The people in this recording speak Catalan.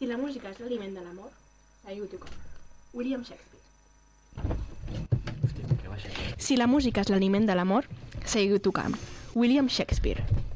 Si la música és l'aliment de l'amor, seguiu tocant. William Shakespeare. Si la música és l'aliment de l'amor, seguiu tocant. William Shakespeare.